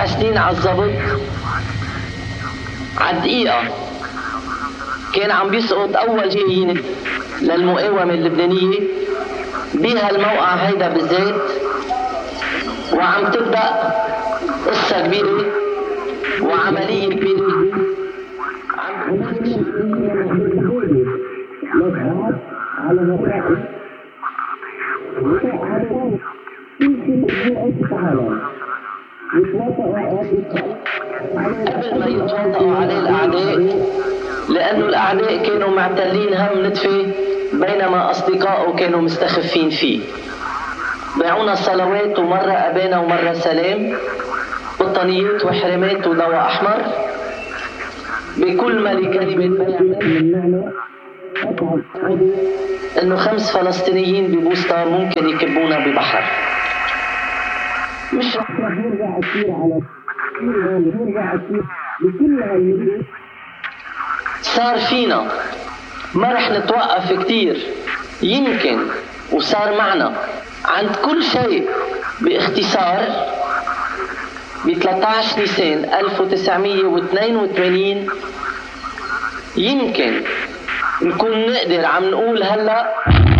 4 سنين على الضبط على الدقيقة كان عم بيسقط أول جايين للمقاومة اللبنانية بهالموقع هيدا بالذات، وعم تبدأ قصة كبيرة وعملية كبيرة قبل ما يتواطئوا عليه الأعداء، لأنه الأعداء كانوا معتلين هم نتفة بينما أصدقائه كانوا مستخفين فيه. باعونا صلوات ومرة أبانا ومرة سلام، بطانيات وحرمات وضوء أحمر، بكل ما لكلمة بيعمل إنه 5 فلسطينيين ببوسطة ممكن يكبونا ببحر. مش رح نرجع كثير على صار فينا، ما رح نتوقف كتير يمكن، وصار معنا عند كل شيء. باختصار ب 13 نيسان 1982 يمكن نكون نقدر عم نقول هلأ